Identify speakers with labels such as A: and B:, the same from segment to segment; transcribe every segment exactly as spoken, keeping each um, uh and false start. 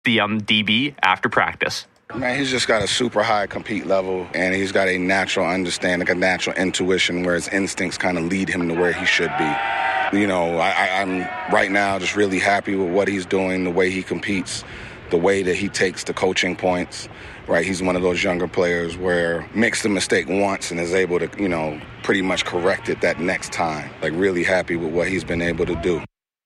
A: the um, D B after practice.
B: Man, he's just got a super high compete level, and he's got a natural understanding, like a natural intuition where his instincts kind of lead him to where he should be. You know, I, I, I'm right now just really happy with what he's doing, the way he competes, the way that he takes the coaching points, right? He's one of those younger players where makes the mistake once and is able to, you know, pretty much correct it that next time. Like, really happy with what he's been able to do.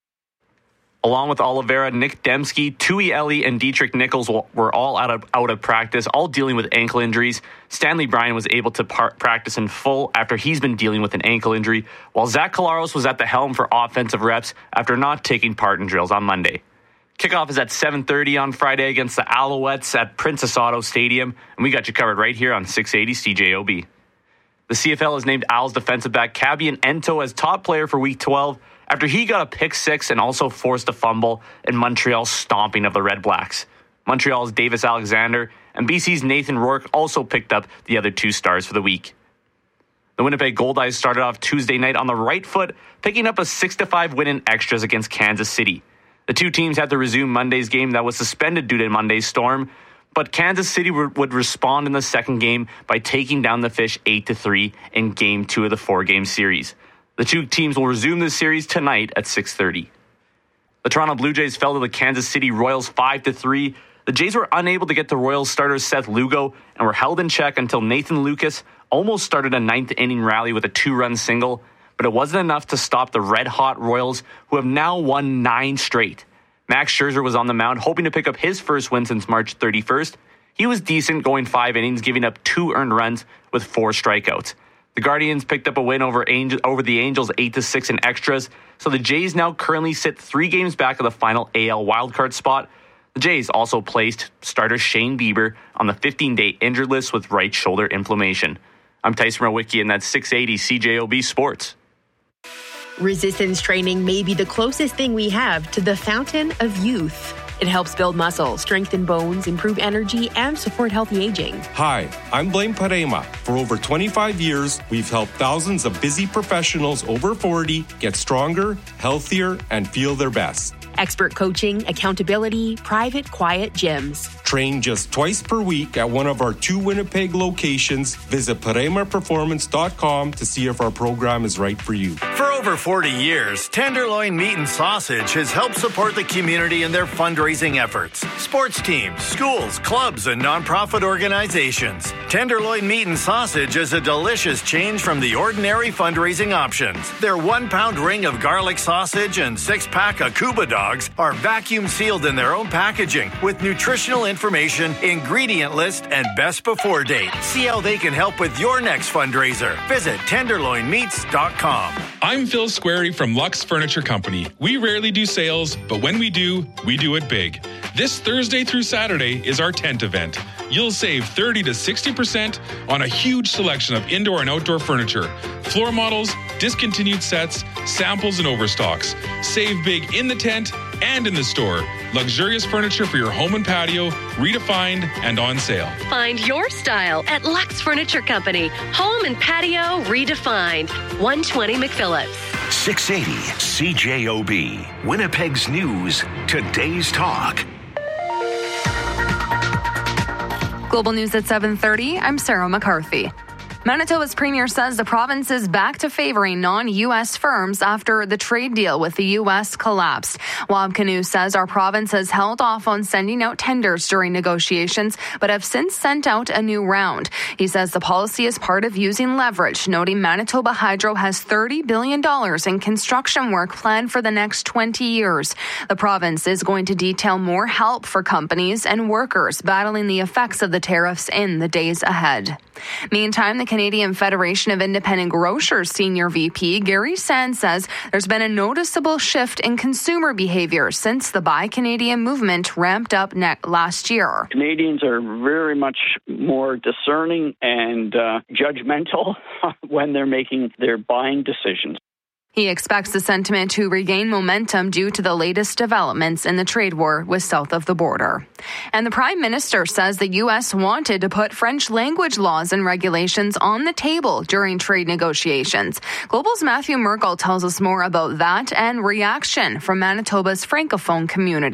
A: Along with Oliveira, Nick Dembski, Tui Eli, and Dietrich Nichols were all out of, out of practice, all dealing with ankle injuries. Stanley Bryan was able to par- practice in full after he's been dealing with an ankle injury, while Zach Collaros was at the helm for offensive reps after not taking part in drills on Monday. Kickoff is at seven thirty on Friday against the Alouettes at Princess Auto Stadium, and we got you covered right here on six eighty C J O B. The C F L has named Owls defensive back Kabian Ento as top player for Week twelve, after he got a pick six and also forced a fumble in Montreal's stomping of the Red Blacks. Montreal's Davis Alexander and B C's Nathan Rourke also picked up the other two stars for the week. The Winnipeg Goldeyes started off Tuesday night on the right foot, picking up a six to five win in extras against Kansas City. The two teams had to resume Monday's game that was suspended due to Monday's storm, but Kansas City re- would respond in the second game by taking down the Fish eight to three in game two of the four-game series. The two teams will resume this series tonight at six thirty. The Toronto Blue Jays fell to the Kansas City Royals five to three. The Jays were unable to get the Royals starter Seth Lugo and were held in check until Nathan Lucas almost started a ninth inning rally with a two-run single, but it wasn't enough to stop the red-hot Royals, who have now won nine straight. Max Scherzer was on the mound, hoping to pick up his first win since March thirty-first. He was decent, going five innings, giving up two earned runs with four strikeouts. The Guardians picked up a win over Angel, over the Angels eight to six in extras, so the Jays now currently sit three games back of the final A L wildcard spot. The Jays also placed starter Shane Bieber on the fifteen-day injured list with right shoulder inflammation. I'm Tyson Rowicki, and that's six eighty C J O B Sports.
C: Resistance training may be the closest thing we have to the fountain of youth. It helps build muscle, strengthen bones, improve energy, and support healthy aging.
D: Hi, I'm Blaine Parema. For over twenty-five years, we've helped thousands of busy professionals over forty get stronger, healthier, and feel their best.
C: Expert coaching, accountability, private, quiet gyms.
D: Train just twice per week at one of our two Winnipeg locations. Visit parema performance dot com to see if our program is right for you.
E: For over forty years, Tenderloin Meat and Sausage has helped support the community in their fundraising efforts. Sports teams, schools, clubs, and nonprofit organizations. Tenderloin Meat and Sausage is a delicious change from the ordinary fundraising options. Their one-pound ring of garlic sausage and six-pack of Cuba dogs are vacuum sealed in their own packaging with nutritional information, ingredient list, and best before date. See how they can help with your next fundraiser. Visit tenderloin meats dot com.
F: I'm Phil Squarey from Lux Furniture Company. We rarely do sales, but when we do, we do it big. This Thursday through Saturday is our tent event. You'll save thirty to sixty percent on a huge selection of indoor and outdoor furniture, floor models, discontinued sets, samples, and overstocks. Save big in the tent and in the store. Luxurious furniture for your home and patio, redefined and on sale.
G: Find your style at Lux Furniture Company. Home and patio redefined. one twenty McPhillips.
H: six eighty C J O B. Winnipeg's News. Today's Talk.
I: Global News at seven thirty. I'm Sarah McCarthy. Manitoba's premier says the province is back to favoring non-U S firms after the trade deal with the U S collapsed. Wab Kinew says our province has held off on sending out tenders during negotiations, but have since sent out a new round. He says the policy is part of using leverage, noting Manitoba Hydro has thirty billion dollars in construction work planned for the next twenty years. The province is going to detail more help for companies and workers battling the effects of the tariffs in the days ahead. Meantime, the Canadian Federation of Independent Grocers Senior V P Gary Sand says there's been a noticeable shift in consumer behavior since the Buy Canadian movement ramped up ne- last year.
J: Canadians are very much more discerning and uh, judgmental when they're making their buying decisions.
I: He expects the sentiment to regain momentum due to the latest developments in the trade war with south of the border. And the Prime Minister says the U S wanted to put French language laws and regulations on the table during trade negotiations. Global's Matthew Merkel tells us more about that and reaction from Manitoba's Francophone community.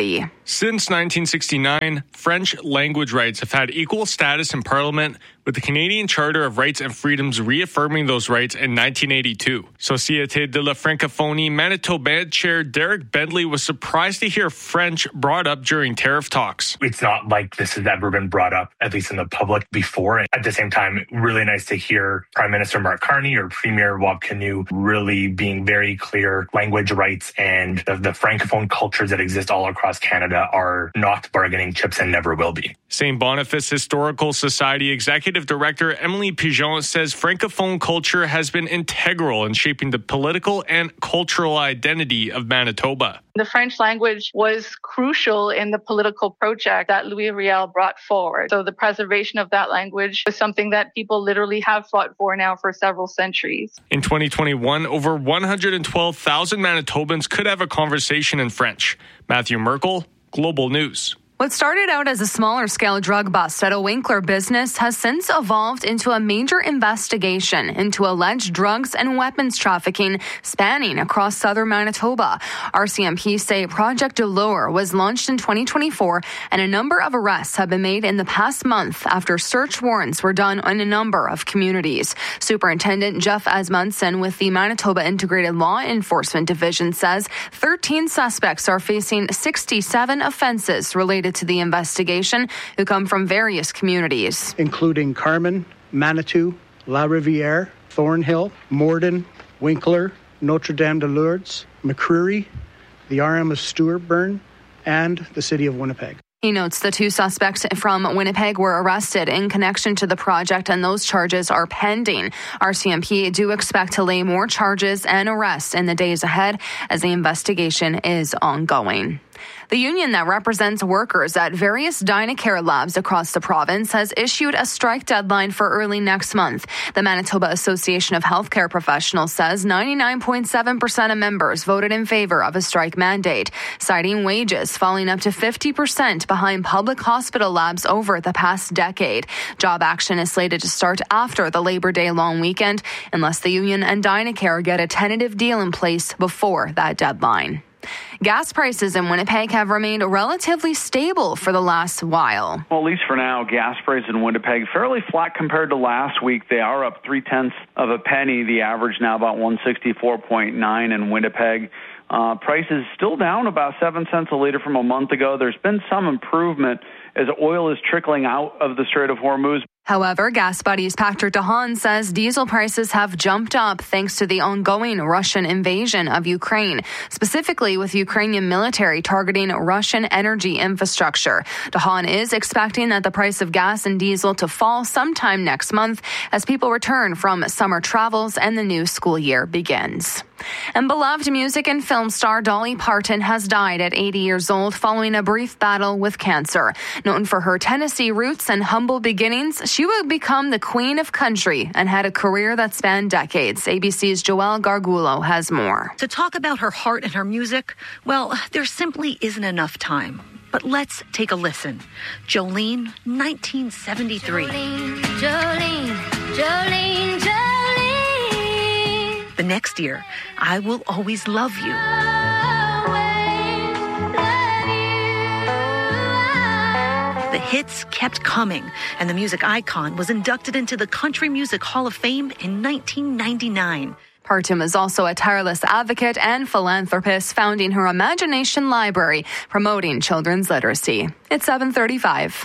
K: Since nineteen sixty-nine, French language rights have had equal status in Parliament, with the Canadian Charter of Rights and Freedoms reaffirming those rights in nineteen eighty-two. Société de la Francophonie Manitoba Chair Derek Bentley was surprised to hear French brought up during tariff talks.
L: It's not like this has ever been brought up, at least in the public, before. And at the same time, really nice to hear Prime Minister Mark Carney or Premier Rob Canoe really being very clear. Language rights and the, the Francophone cultures that exist all across Canada are not bargaining chips and never will be.
K: Saint Boniface Historical Society Executive Director Emily Pigeon says Francophone culture has been integral in shaping the political and cultural identity of Manitoba.
M: The French language was crucial in the political project that Louis Riel brought forward. So the preservation of that language is something that people literally have fought for now for several centuries.
K: In twenty twenty-one, over one hundred twelve thousand Manitobans could have a conversation in French. Matthew Merkel, Global News.
I: What started out as a smaller-scale drug bust at a Winkler business has since evolved into a major investigation into alleged drugs and weapons trafficking spanning across southern Manitoba. R C M P say Project Allure was launched in twenty twenty-four, and a number of arrests have been made in the past month after search warrants were done in a number of communities. Superintendent Jeff Asmundsen with the Manitoba Integrated Law Enforcement Division says thirteen suspects are facing sixty-seven offenses related to the investigation who come from various communities,
N: including Carman, Manitou, La Riviere, Thornhill, Morden, Winkler, Notre Dame de Lourdes, McCreary, the R M of Stewartburn, and the City of Winnipeg.
I: He notes the two suspects from Winnipeg were arrested in connection to the project, and those charges are pending. R C M P do expect to lay more charges and arrests in the days ahead as the investigation is ongoing. The union that represents workers at various Dynacare labs across the province has issued a strike deadline for early next month. The Manitoba Association of Healthcare Professionals says ninety-nine point seven percent of members voted in favor of a strike mandate, citing wages falling up to fifty percent behind public hospital labs over the past decade. Job action is slated to start after the Labor Day long weekend, unless the union and Dynacare get a tentative deal in place before that deadline. Gas prices in Winnipeg have remained relatively stable for the last while.
O: Well, at least for now, gas prices in Winnipeg fairly flat compared to last week. They are up three tenths of a penny. The average now about one sixty-four point nine in Winnipeg. Uh, prices still down about seven cents a liter from a month ago. There's been some improvement as oil is trickling out of the Strait of Hormuz.
I: However, Gas Buddies' Patrick DeHaan says diesel prices have jumped up thanks to the ongoing Russian invasion of Ukraine, specifically with Ukrainian military targeting Russian energy infrastructure. DeHaan is expecting that the price of gas and diesel to fall sometime next month as people return from summer travels and the new school year begins. And beloved music and film star Dolly Parton has died at eighty years old following a brief battle with cancer. Known for her Tennessee roots and humble beginnings, she would become the queen of country and had a career that spanned decades. A B C's Joelle Gargulo has more.
P: To talk about her heart and her music, well, there simply isn't enough time. But let's take a listen. Jolene, nineteen seventy-three. Jolene, Jolene, Jolene, Jolene. The next year, I Will Always Love You. The hits kept coming, and the music icon was inducted into the Country Music Hall of Fame in nineteen ninety-nine.
I: Parton was also a tireless advocate and philanthropist, founding her Imagination Library, promoting children's literacy. It's seven thirty-five.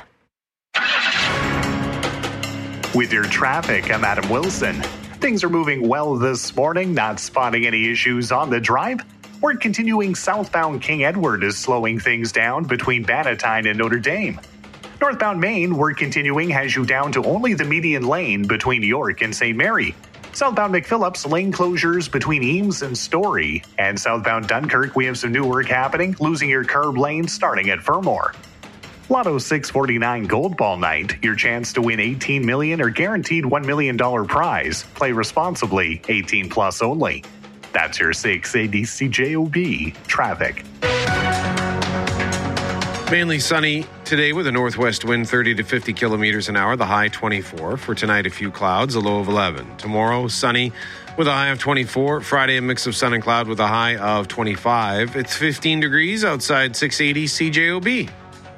Q: With your traffic, I'm Adam Wilson. Things are moving well this morning, not spotting any issues on the drive. We're continuing southbound King Edward is slowing things down between Bannatyne and Notre Dame. Northbound Maine, we're continuing, has you down to only the median lane between York and Saint Mary. Southbound McPhillips, lane closures between Eames and Story. And southbound Dunkirk, we have some new work happening, losing your curb lane starting at Fermor. Lotto six forty-nine Gold Ball Night, your chance to win eighteen million dollars or guaranteed one million dollars prize. Play responsibly, eighteen plus only. That's your six A D C J O B traffic.
R: Mainly sunny today with a northwest wind thirty to fifty kilometers an hour, the high twenty-four. For tonight, a few clouds, a low of eleven. Tomorrow, sunny with a high of twenty-four. Friday, a mix of sun and cloud with a high of twenty-five. It's fifteen degrees outside, six eighty C J O B.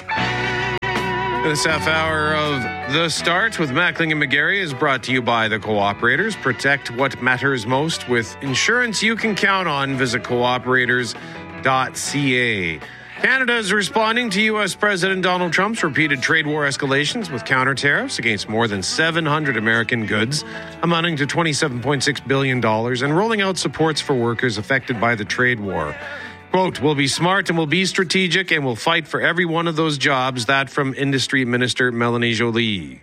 R: This half hour of The Start with Mackling and McGarry is brought to you by the Cooperators. Protect what matters most with insurance you can count on. Visit cooperators dot c a. Canada is responding to U S. President Donald Trump's repeated trade war escalations with counter tariffs against more than seven hundred American goods, amounting to twenty-seven point six billion dollars, and rolling out supports for workers affected by the trade war. Quote, we'll be smart and we'll be strategic and we'll fight for every one of those jobs. That from Industry Minister Melanie Joly.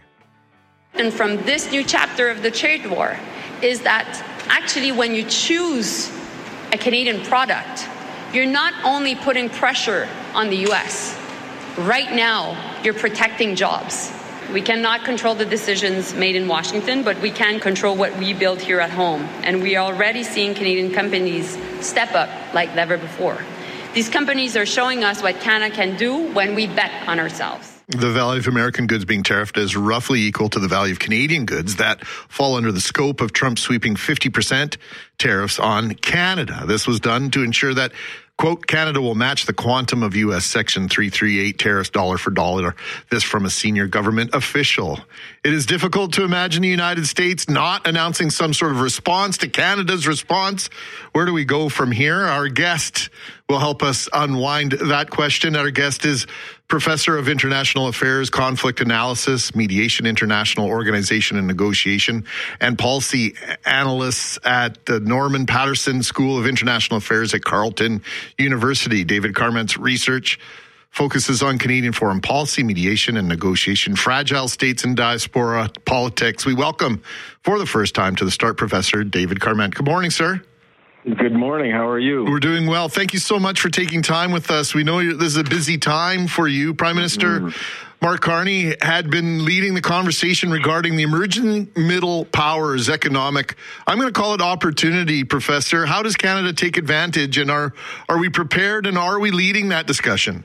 S: And from this new chapter of the trade war is that actually when you choose a Canadian product, you're not only putting pressure on the U S. Right now, you're protecting jobs. We cannot control the decisions made in Washington, but we can control what we build here at home. And we are already seeing Canadian companies step up like never before. These companies are showing us what Canada can do when we bet on ourselves.
T: The value of American goods being tariffed is roughly equal to the value of Canadian goods that fall under the scope of Trump's sweeping fifty percent tariffs on Canada. This was done to ensure that, quote, Canada will match the quantum of U S Section three thirty-eight tariffs dollar for dollar. This from a senior government official. It is difficult to imagine the United States not announcing some sort of response to Canada's response. Where do we go from here? Our guest will help us unwind that question. Our guest is Professor of International Affairs, Conflict Analysis, Mediation, International Organization and Negotiation, and Policy Analyst at the Norman Patterson School of International Affairs at Carleton University. David Carment's research focuses on Canadian foreign policy, mediation, and negotiation, fragile states and diaspora politics. We welcome, for the first time, to the Start Professor David Carment. Good morning, sir.
U: Good morning. How are you?
T: We're doing well. Thank you so much for taking time with us. We know this is a busy time for you. Prime Minister mm-hmm. Mark Carney had been leading the conversation regarding the emerging middle powers economic, I'm going to call it opportunity, Professor. How does Canada take advantage, and are are we prepared, and are we leading that discussion?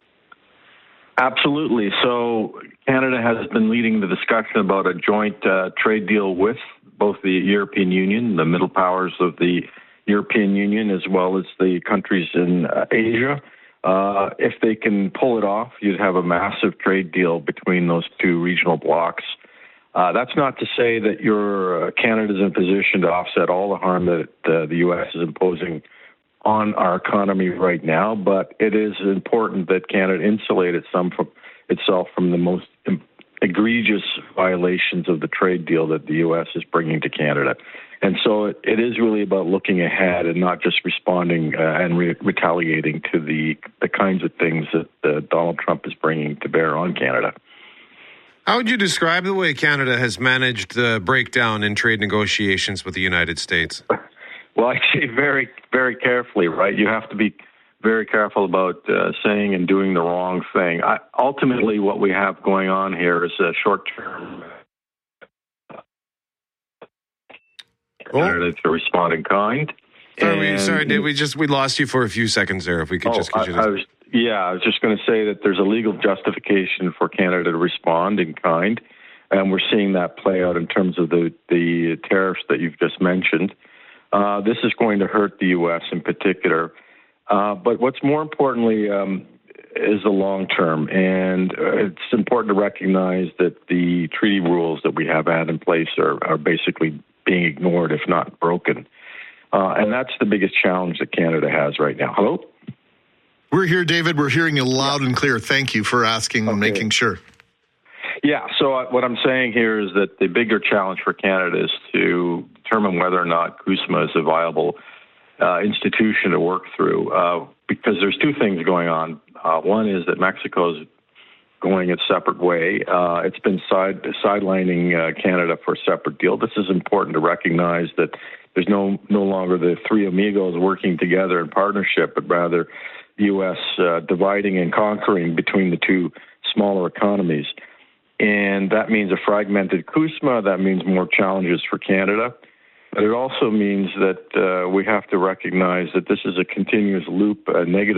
U: Absolutely. So Canada has been leading the discussion about a joint uh, trade deal with both the European Union, the middle powers of the European Union, as well as the countries in uh, Asia. Uh, if they can pull it off, you'd have a massive trade deal between those two regional blocs. Uh, that's not to say that your uh, Canada's in a position to offset all the harm that uh, the U S is imposing on our economy right now, but it is important that Canada insulate some from itself from the most egregious violations of the trade deal that the U S is bringing to Canada. And so it, it is really about looking ahead and not just responding uh, and re- retaliating to the, the kinds of things that uh, Donald Trump is bringing to bear on Canada.
R: How would you describe the way Canada has managed the breakdown in trade negotiations with the United States?
U: Well, I say very, very carefully, right? You have to be very careful about uh, saying and doing the wrong thing. I, ultimately, what we have going on here is a short-term Canada to respond in kind.
R: Sorry,
U: and,
R: sorry, did we just we lost you for a few seconds there? If we could
U: oh,
R: just get you. To...
U: I, I was, yeah, I was just going to say that there's a legal justification for Canada to respond in kind, and we're seeing that play out in terms of the the tariffs that you've just mentioned. Uh, this is going to hurt the U S in particular. Uh, but what's more importantly um, is the long term. And uh, it's important to recognize that the treaty rules that we have had in place are, are basically being ignored, if not broken. Uh, and that's the biggest challenge that Canada has right now. Hello?
T: We're here, David. We're hearing you loud and clear. Thank you for asking okay. and making sure.
U: Yeah, so what I'm saying here is that the bigger challenge for Canada is to determine whether or not CUSMA is a viable uh, institution to work through, uh, because there's two things going on. Uh, one is that Mexico is going its separate way. Uh, it's been side sidelining uh, Canada for a separate deal. This is important to recognize that there's no no longer the three amigos working together in partnership, but rather the U S uh, dividing and conquering between the two smaller economies. And that means a fragmented CUSMA. That means more challenges for Canada. But it also means that uh, we have to recognize that this is a continuous loop, a negative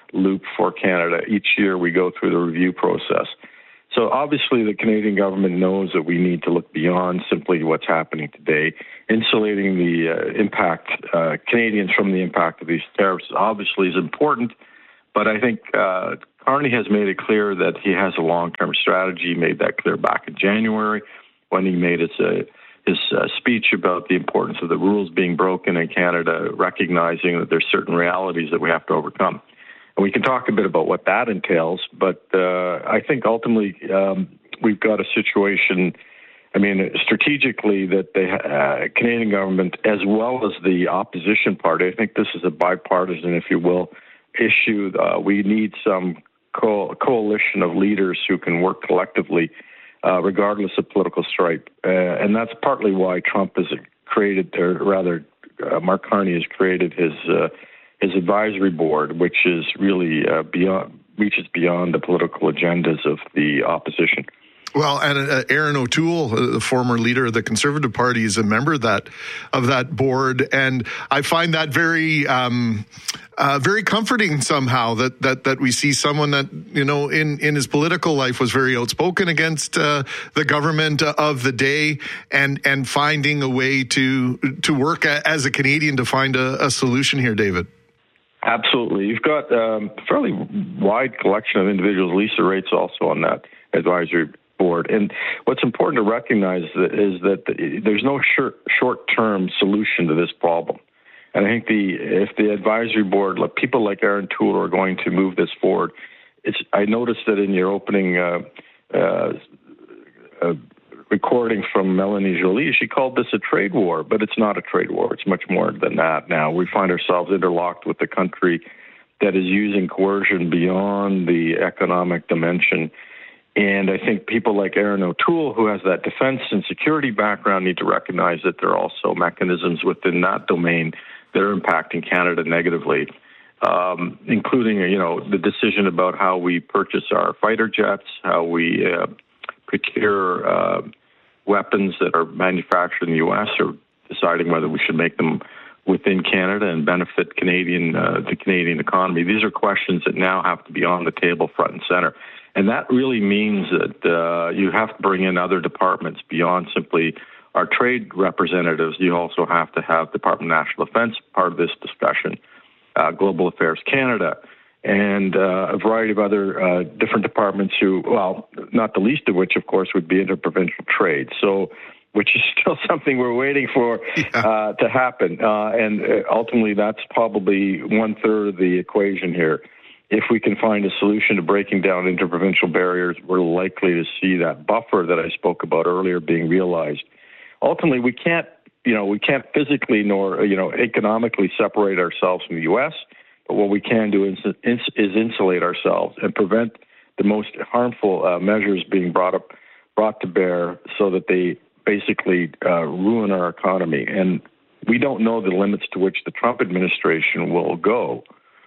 U: loop for Canada. Each year we go through the review process. So obviously the Canadian government knows that we need to look beyond simply what's happening today. Insulating the uh, impact, uh, Canadians from the impact of these tariffs obviously is important, but I think uh, Carney has made it clear that he has a long-term strategy. He made that clear back in January when he made his, uh, his uh, speech about the importance of the rules being broken in Canada, recognizing that there's certain realities that we have to overcome. And we can talk a bit about what that entails, but uh, I think ultimately um, we've got a situation, I mean, strategically that the uh, Canadian government, as well as the opposition party, I think this is a bipartisan, if you will, issue. Uh, we need some co- coalition of leaders who can work collectively, uh, regardless of political stripe. Uh, and that's partly why Trump has created, or rather, uh, Mark Carney has created his uh, his advisory board, which is really uh, beyond reaches beyond the political agendas of the opposition.
T: Well, and uh, Erin O'Toole, uh, the former leader of the Conservative Party, is a member of that of that board, and I find that very, um, uh, very comforting somehow. That that that we see someone that, you know, in in his political life was very outspoken against uh, the government of the day, and and finding a way to to work a, as a Canadian to find a, a solution here, David.
U: Absolutely, you've got um, a fairly wide collection of individuals. Lisa Rate's also on that advisory board. And what's important to recognize is that there's no short, short-term solution to this problem. And I think the if the advisory board, like people like Erin O'Toole, are going to move this forward, it's. I noticed that in your opening uh, uh, uh, recording from Melanie Joly, she called this a trade war, but it's not a trade war. It's much more than that now. We find ourselves interlocked with a country that is using coercion beyond the economic dimension. And I think people like Erin O'Toole, who has that defense and security background, need to recognize that there are also mechanisms within that domain that are impacting Canada negatively, um, including, you know, the decision about how we purchase our fighter jets, how we uh, procure uh, weapons that are manufactured in the U S, or deciding whether we should make them within Canada and benefit Canadian uh, the Canadian economy. These are questions that now have to be on the table front and center. And that really means that uh, you have to bring in other departments beyond simply our trade representatives. You also have to have Department of National Defense part of this discussion, uh, Global Affairs Canada, and uh, a variety of other uh, different departments who, well, not the least of which, of course, would be interprovincial trade. So, which is still something we're waiting for uh, to happen. Uh, and ultimately, that's probably one third of the equation here. If we can find a solution to breaking down interprovincial barriers, we're likely to see that buffer that I spoke about earlier being realized. Ultimately, we can't, you know, we can't physically nor, you know, economically separate ourselves from the U S, but what we can do is, is insulate ourselves and prevent the most harmful uh, measures being brought up, brought to bear, so that they basically uh, ruin our economy. And we don't know the limits to which the Trump administration will go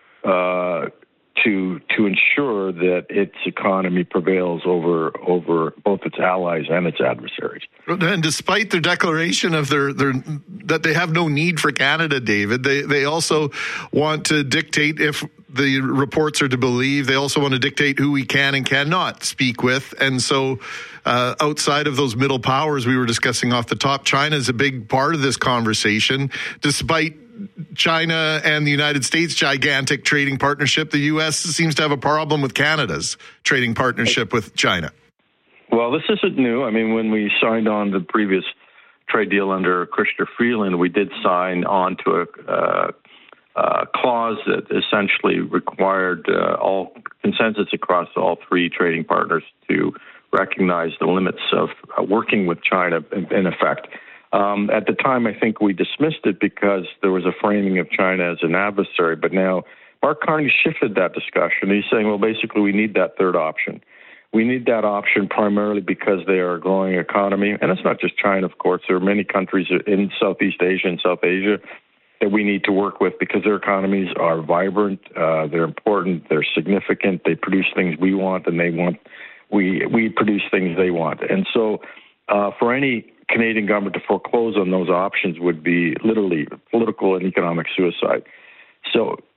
U: Uh, to to ensure that its economy prevails over over both its allies and its adversaries.
T: And despite their declaration of their, their that they have no need for Canada, David, they they also want to dictate, if the reports are to believe, they also want to dictate who we can and cannot speak with. And so uh, outside of those middle powers we were discussing off the top, China is a big part of this conversation. Despite China and the United States' gigantic trading partnership, the U S seems to have a problem with Canada's trading partnership with China.
U: Well, this isn't new. I mean, when we signed on the previous trade deal under Chrysler Freeland, we did sign on to a uh, uh, clause that essentially required uh, all consensus across all three trading partners to recognize the limits of uh, working with China in, in effect. Um, at the time, I think we dismissed it because there was a framing of China as an adversary. But now Mark Carney shifted that discussion. He's saying, well, basically, we need that third option. We need that option primarily because they are a growing economy. And it's not just China, of course. There are many countries in Southeast Asia and South Asia that we need to work with because their economies are vibrant, uh, they're important, they're significant, they produce things we want, and they want we we produce things they want. And so uh, for any Canadian government to foreclose on those options would be literally political and economic suicide. So I,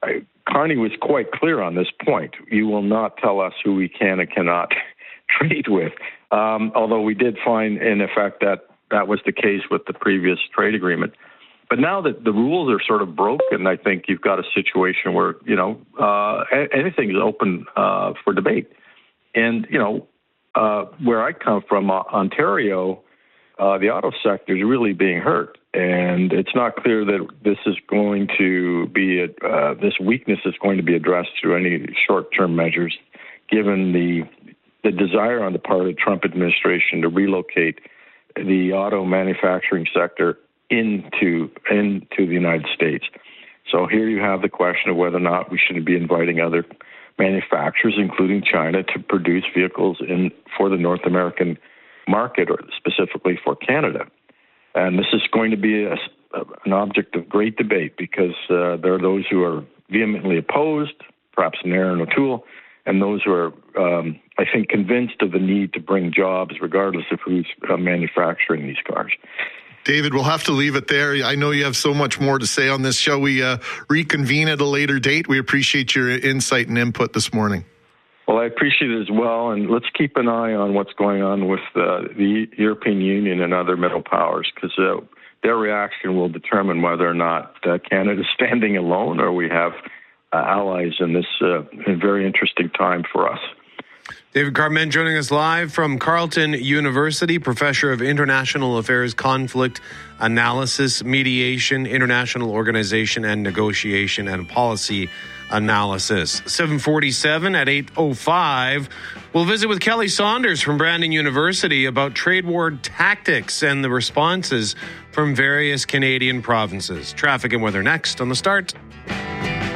U: Carney was quite clear on this point. You will not tell us who we can and cannot trade with. Um, although we did find, in effect, that that was the case with the previous trade agreement. But now that the rules are sort of broken, I think you've got a situation where, you know, uh, anything is open uh, for debate. And, you know, uh, where I come from, uh, Ontario, uh, the auto sector is really being hurt. And it's not clear that this is going to be, uh, this weakness is going to be addressed through any short-term measures, given the the desire on the part of the Trump administration to relocate the auto manufacturing sector into into the United States. So here you have the question of whether or not we should be inviting other manufacturers, including China, to produce vehicles in for the North American market, or specifically for Canada. And this is going to be a, an object of great debate, because uh, there are those who are vehemently opposed, perhaps Aaron O'Toole, and those who are, um, I think, convinced of the need to bring jobs regardless of who's uh, manufacturing these cars.
T: David, we'll have to leave it there. I know you have so much more to say on this. Shall we uh, reconvene at a later date? We appreciate your insight and input this morning.
U: Well, I appreciate it as well, and let's keep an eye on what's going on with uh, the European Union and other middle powers, because uh, their reaction will determine whether or not uh, Canada is standing alone, or we have uh, allies in this uh, very interesting time for us.
R: David Carmen joining us live from Carleton University, Professor of International Affairs, Conflict Analysis, Mediation, International Organization and Negotiation, and Policy Analysis. seven forty-seven at eight oh five. We'll visit with Kelly Saunders from Brandon University about trade war tactics and the responses from various Canadian provinces. Traffic and weather next on The Start.